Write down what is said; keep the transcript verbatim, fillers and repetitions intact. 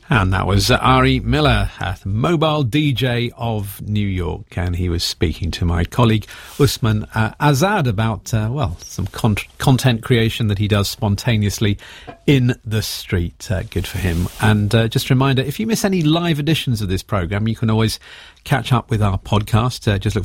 And that was uh, Ari Miller, uh, the mobile D J of New York, and he was speaking to my colleague Usman uh, Azad about, uh, well, some con- content creation that he does spontaneously in the street. Uh, good for him. And uh, just a reminder, if you miss any live editions of this programme, you can always catch up with our podcast. Uh, just look